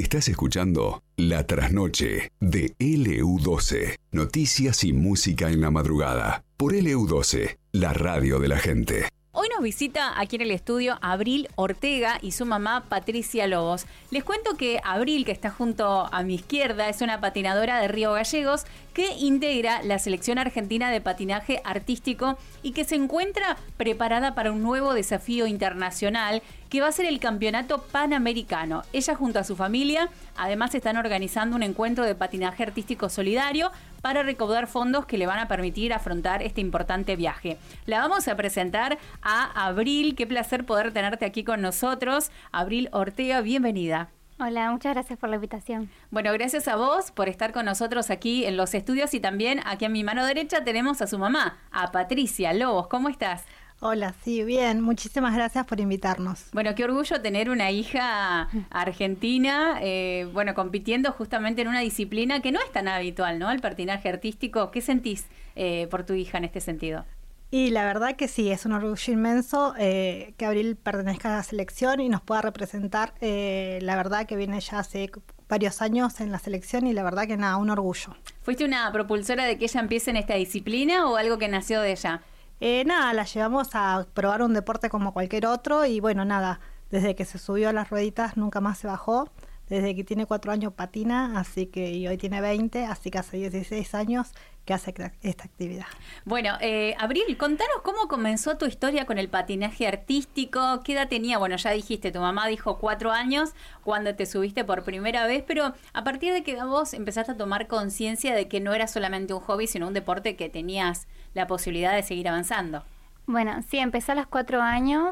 Estás escuchando La Trasnoche de LU12. Noticias y música en la madrugada. Por LU12, la radio de la gente. Hoy nos visita aquí en el estudio Abril Ortega y su mamá Patricia Lobos. Les cuento que Abril, que está junto a mi izquierda, es una patinadora de Río Gallegos que integra la selección argentina de patinaje artístico y que se encuentra preparada para un nuevo desafío internacional que va a ser el Campeonato Panamericano. Ella junto a su familia además están organizando un encuentro de patinaje artístico solidario para recaudar fondos que le van a permitir afrontar este importante viaje. La vamos a presentar a Abril. Qué placer poder tenerte aquí con nosotros. Abril Ortega, bienvenida. Hola, muchas gracias por la invitación. Bueno, gracias a vos por estar con nosotros aquí en los estudios y también aquí a mi mano derecha tenemos a su mamá, a Patricia Lobos. ¿Cómo estás? Hola, sí, bien. Muchísimas gracias por invitarnos. Bueno, qué orgullo tener una hija argentina, compitiendo justamente en una disciplina que no es tan habitual, ¿no? El patinaje artístico. ¿Qué sentís por tu hija en este sentido? Y la verdad que sí, es un orgullo inmenso que Abril pertenezca a la selección y nos pueda representar. La verdad que viene ya hace varios años en la selección y la verdad que nada, un orgullo. ¿Fuiste una propulsora de que ella empiece en esta disciplina o algo que nació de ella? Nada, la llevamos a probar un deporte como cualquier otro y bueno, nada, desde que se subió a las rueditas nunca más se bajó. Desde que tiene 4 años patina, y hoy tiene 20, así que hace 16 años que hace esta actividad. Bueno, Abril, contanos cómo comenzó tu historia con el patinaje artístico. ¿Qué edad tenía? Bueno, ya dijiste, tu mamá dijo 4 años cuando te subiste por primera vez, pero a partir de que vos empezaste a tomar conciencia de que no era solamente un hobby, sino un deporte que tenías la posibilidad de seguir avanzando. Bueno, sí, empecé a los 4 años.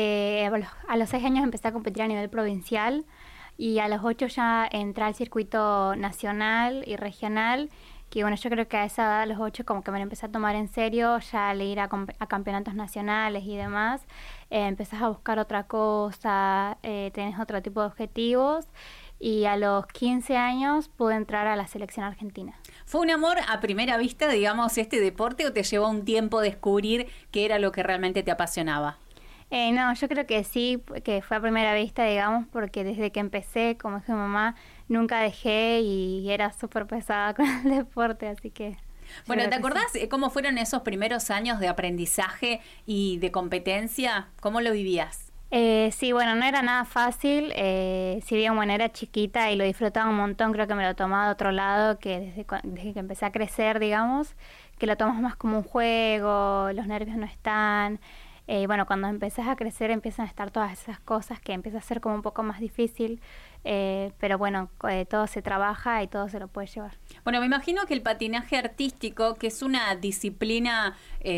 A los 6 años empecé a competir a nivel provincial. Y a los 8 ya entré al circuito nacional y regional, que bueno, yo creo que a esa edad, a los 8, como que me lo empecé a tomar en serio, ya al ir a campeonatos nacionales y demás, empezás a buscar otra cosa, tenés otro tipo de objetivos, y a los 15 años pude entrar a la selección argentina. ¿Fue un amor a primera vista, digamos, este deporte, o te llevó un tiempo descubrir qué era lo que realmente te apasionaba? No, yo creo que sí, que fue a primera vista, digamos, porque desde que empecé, como dijo mi mamá, nunca dejé y era súper pesada con el deporte, así que... Bueno, ¿te acordás cómo fueron esos primeros años de aprendizaje y de competencia? ¿Cómo lo vivías? Sí, bueno, no era nada fácil, si bien, bueno, era chiquita y lo disfrutaba un montón, creo que me lo tomaba de otro lado, que desde que empecé a crecer, digamos, que lo tomas más como un juego, los nervios no están... bueno, cuando empezás a crecer empiezan a estar todas esas cosas que empieza a ser como un poco más difícil, pero bueno, todo se trabaja y todo se lo puede llevar. Bueno, me imagino que el patinaje artístico, que es una disciplina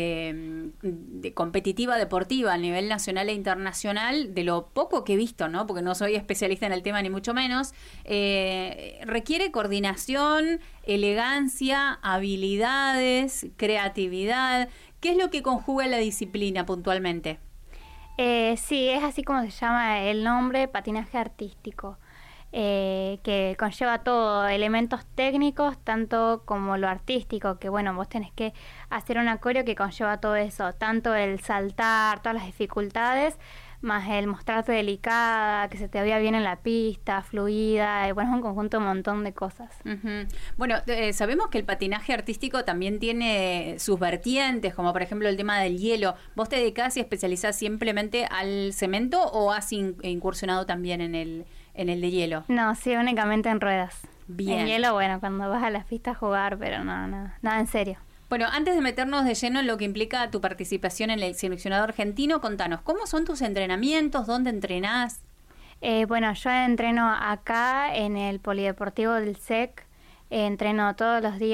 competitiva deportiva a nivel nacional e internacional, de lo poco que he visto, ¿no? Porque no soy especialista en el tema ni mucho menos, requiere coordinación, elegancia, habilidades, creatividad. ¿Qué es lo que conjuga la disciplina puntualmente? Sí, es así como se llama el nombre, patinaje artístico, que conlleva todo, elementos técnicos, tanto como lo artístico, que bueno, vos tenés que hacer un coreo que conlleva todo eso, tanto el saltar, todas las dificultades, más el mostrarte delicada, que se te vea bien en la pista, fluida, y bueno, es un conjunto, un montón de cosas. Uh-huh. Bueno, sabemos que el patinaje artístico también tiene sus vertientes, como por ejemplo el tema del hielo. ¿Vos te dedicás y especializás simplemente al cemento o has incursionado también en el de hielo? No, sí, únicamente en ruedas. Bien. En hielo, bueno, cuando vas a las pistas a jugar, pero nada en serio. Bueno, antes de meternos de lleno en lo que implica tu participación en el seleccionado argentino, contanos, ¿cómo son tus entrenamientos? ¿Dónde entrenás? Bueno, yo entreno acá en el Polideportivo del SEC, entreno todos los días.